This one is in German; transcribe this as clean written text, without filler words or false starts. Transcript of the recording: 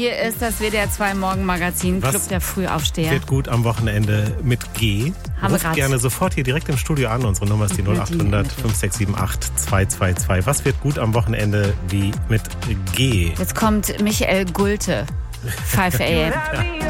hier ist das WDR 2 Morgenmagazin, Club der Frühaufsteher. Wird gut am Wochenende mit G. Ruft gerne sofort hier direkt im Studio an. Unsere Nummer ist die 0800 5678 222. Was wird gut am Wochenende wie mit G? Jetzt kommt Michael Gulte, 5 AM.